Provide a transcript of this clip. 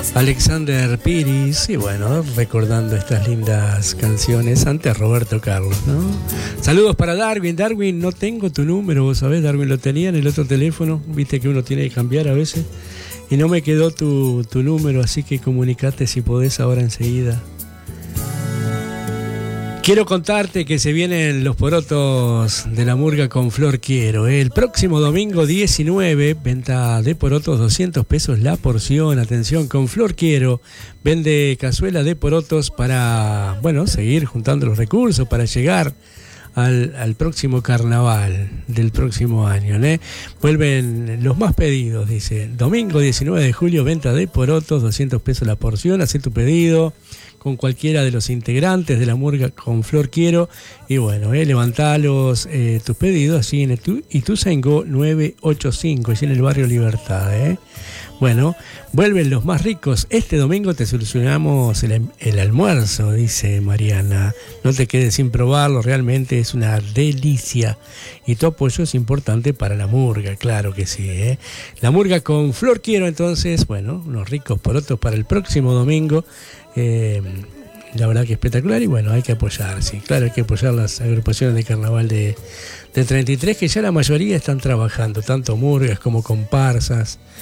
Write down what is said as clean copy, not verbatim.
Alexander Piris, y bueno, recordando estas lindas canciones ante Roberto Carlos, ¿no? Saludos para Darwin. Darwin, no tengo tu número, vos sabés, Darwin, lo tenía en el otro teléfono, viste que uno tiene que cambiar a veces, y no me quedó tu número, así que comunicate si podés ahora enseguida. Quiero contarte que se vienen los porotos de la murga con Flor Quiero. El próximo domingo 19, venta de porotos 200 pesos la porción. Atención, con Flor Quiero vende cazuela de porotos para, bueno, seguir juntando los recursos para llegar al próximo carnaval del próximo año, ¿eh? Vuelven los más pedidos, dice. Domingo 19 de julio, venta de porotos, 200 pesos la porción. Hacé tu pedido con cualquiera de los integrantes de la murga con Flor Quiero. Y bueno, levantá tus pedidos así en Ituzaingó 985, allí en el barrio Libertad. Bueno, vuelven los más ricos. Este domingo te solucionamos el almuerzo, dice Mariana. No te quedes sin probarlo, realmente es una delicia. Y tu apoyo es importante para la murga, claro que sí. La murga con Flor Quiero, entonces, bueno, unos ricos porotos para el próximo domingo. La verdad que espectacular, y bueno, hay que apoyar, sí, claro, hay que apoyar las agrupaciones de carnaval de 33, que ya la mayoría están trabajando, tanto murgas como comparsas.